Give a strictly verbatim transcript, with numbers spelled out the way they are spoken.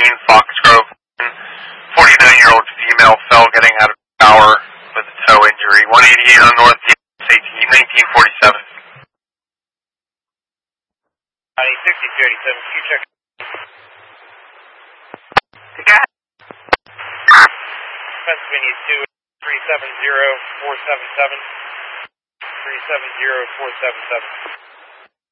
fourteen Foxgrove. forty-nine-year-old female fell getting out of the shower with a toe injury. one eighty-eight on North nineteen forty-seven. sixty-two eighty-seven, Q check. Okay. Pennsylvania two, three seven zero four seven seven. three seven zero four seven seven.